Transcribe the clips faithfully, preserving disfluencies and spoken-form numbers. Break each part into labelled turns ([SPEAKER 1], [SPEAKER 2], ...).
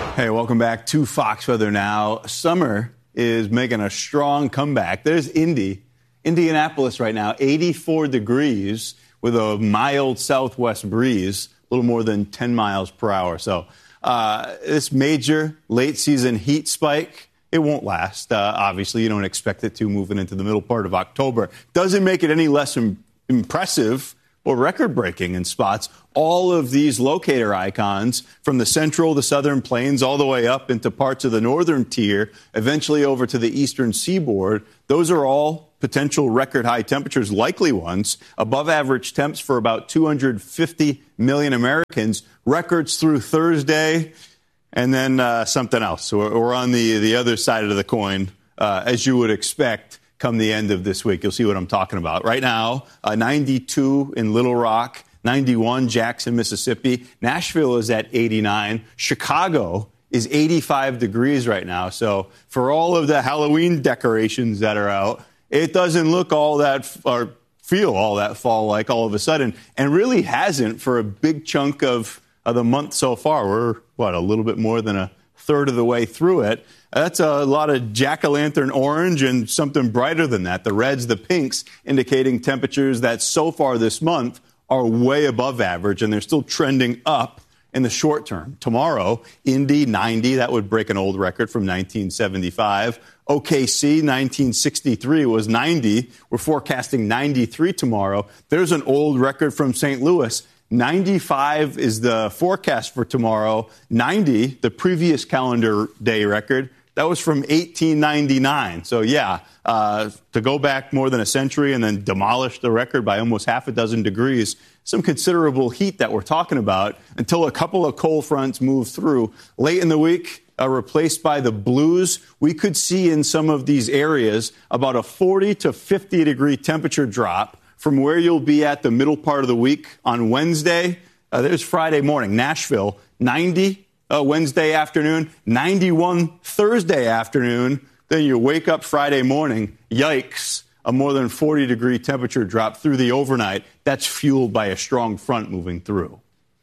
[SPEAKER 1] Hey, welcome back to Fox Weather Now. Summer is making a strong comeback. There's Indy, Indianapolis right now, eighty-four degrees with a mild southwest breeze, a little more than ten miles per hour. So uh, this major late season heat spike, it won't last. Uh, obviously, you don't expect it to moving into the middle part of October. Doesn't make it any less im- impressive or record-breaking in spots. All of these locator icons from the central, the southern plains, all the way up into parts of the northern tier, eventually over to the eastern seaboard, those are all potential record-high temperatures, likely ones, above-average temps for about two hundred fifty million Americans, records through Thursday, and then uh, something else. So we're, we're on the, the other side of the coin, uh, as you would expect. Come the end of this week, you'll see what I'm talking about. Right now, uh, ninety-two in Little Rock, ninety-one Jackson, Mississippi. Nashville is at eighty-nine. Chicago is eighty-five degrees right now. So for all of the Halloween decorations that are out, it doesn't look all that or feel all that fall-like all of a sudden, and really hasn't for a big chunk of, of the month so far. We're, what, a little bit more than a third of the way through it. That's a lot of jack-o'-lantern orange and something brighter than that. The reds, the pinks, indicating temperatures that so far this month are way above average, and they're still trending up in the short term. Tomorrow, Indy, ninety. That would break an old record from nineteen seventy-five. O K C, nineteen sixty-three, was ninety. We're forecasting ninety-three tomorrow. There's an old record from Saint Louis. ninety-five is the forecast for tomorrow. ninety, the previous calendar day record, that was from eighteen ninety-nine. So, yeah, uh, to go back more than a century and then demolish the record by almost half a dozen degrees, some considerable heat that we're talking about until a couple of cold fronts move through. Late in the week, uh, replaced by the blues, we could see in some of these areas about a forty to fifty degree temperature drop from where you'll be at the middle part of the week on Wednesday. Uh, there's Friday morning, Nashville, ninety uh, Wednesday afternoon, ninety-one Thursday afternoon. Then you wake up Friday morning, yikes, a more than forty degree temperature drop through the overnight. That's fueled by a strong front moving through.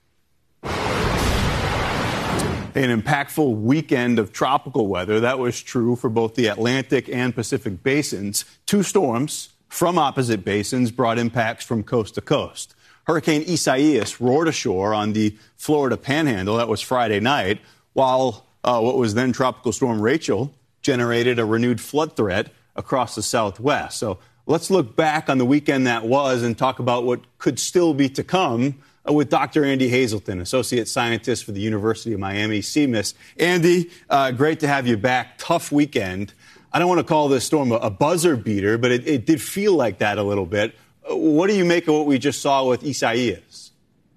[SPEAKER 1] An impactful weekend of tropical weather. That was true for both the Atlantic and Pacific basins. Two storms from opposite basins brought impacts from coast to coast. Hurricane Isaias roared ashore on the Florida Panhandle. That was Friday night, while uh, what was then Tropical Storm Rachel generated a renewed flood threat across the Southwest. So let's look back on the weekend that was and talk about what could still be to come uh, with Doctor Andy Hazelton, Associate Scientist for the University of Miami, C M I S. Andy, uh, great to have you back. Tough weekend. I don't want to call this storm a, a buzzer beater, but it, it did feel like that a little bit. What do you make of what we just saw with Isaias?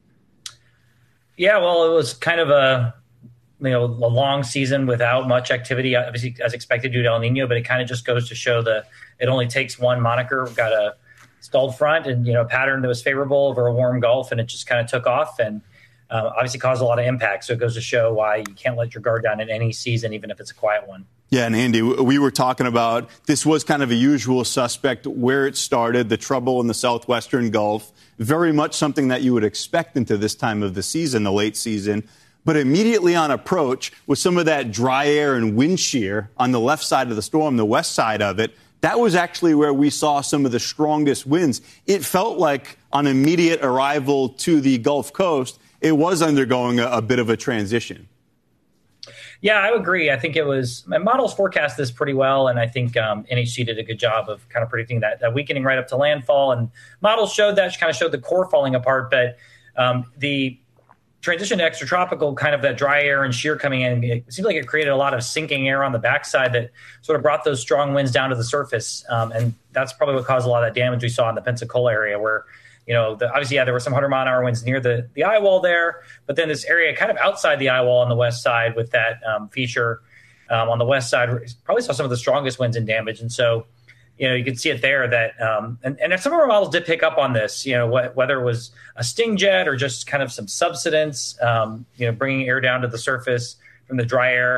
[SPEAKER 2] Yeah, well, it was kind of a you know a long season without much activity, obviously as expected due to El Nino. But it kind of just goes to show that it only takes one moniker. We've got a stalled front and you know a pattern that was favorable over a warm Gulf, and it just kind of took off and uh, obviously caused a lot of impact. So it goes to show why you can't let your guard down in any season, even if it's a quiet one.
[SPEAKER 1] Yeah, and Andy, we were talking about this was kind of a usual suspect where it started, the trouble in the southwestern Gulf, very much something that you would expect into this time of the season, the late season. But immediately on approach, with some of that dry air and wind shear on the left side of the storm, the west side of it, that was actually where we saw some of the strongest winds. It felt like on immediate arrival to the Gulf Coast, it was undergoing a, a bit of a transition.
[SPEAKER 2] Yeah, I agree. I think it was my models forecast this pretty well, and I think um, N H C did a good job of kind of predicting that, that weakening right up to landfall. And models showed that, kind of showed the core falling apart, but um, the transition to extratropical, kind of that dry air and shear coming in, it seemed like it created a lot of sinking air on the backside that sort of brought those strong winds down to the surface, um, and that's probably what caused a lot of that damage we saw in the Pensacola area, where You know, the, obviously, yeah, there were some one hundred mile an hour winds near the, the eye wall there, but then this area kind of outside the eye wall on the west side with that um, feature um, on the west side probably saw some of the strongest winds and damage. And so, you know, you could see it there that, um, and, and some of our models did pick up on this, you know, wh- whether it was a sting jet or just kind of some subsidence, um, you know, bringing air down to the surface from the dry air.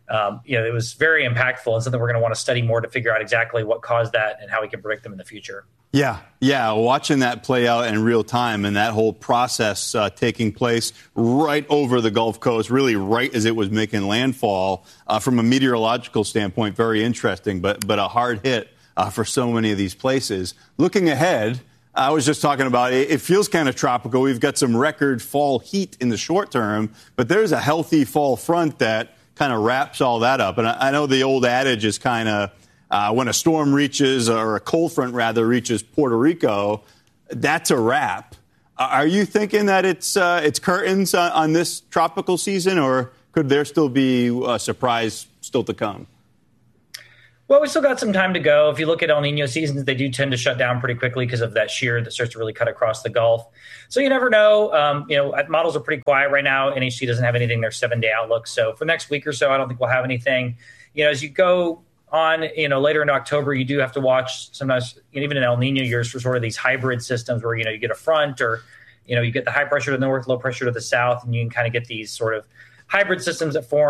[SPEAKER 2] um, you know, it was very impactful and something we're going to want to study more to figure out exactly what caused that and how we can predict them in the future.
[SPEAKER 1] Yeah, yeah, watching that play out in real time and that whole process uh, taking place right over the Gulf Coast, really right as it was making landfall, uh, from a meteorological standpoint, very interesting, but but a hard hit uh, for so many of these places. Looking ahead, I was just talking about it, it feels kind of tropical. We've got some record fall heat in the short term, but there's a healthy fall front that kind of wraps all that up. And I, I know the old adage is kind of, Uh, when a storm reaches, or a cold front rather, reaches Puerto Rico, that's a wrap. Uh, are you thinking that it's uh, it's curtains on, on this tropical season, or could there still be a surprise still to come?
[SPEAKER 2] Well, we still got some time to go. If you look at El Nino seasons, they do tend to shut down pretty quickly because of that shear that starts to really cut across the Gulf. So you never know. Um, you know, models are pretty quiet right now. N H C doesn't have anything in their seven-day outlook. So for the next week or so, I don't think we'll have anything. You know, as you go on, you know, later in October, you do have to watch sometimes, even in El Nino years, for sort of these hybrid systems where, you know, you get a front, or, you know, you get the high pressure to the north, low pressure to the south, and you can kind of get these sort of hybrid systems that form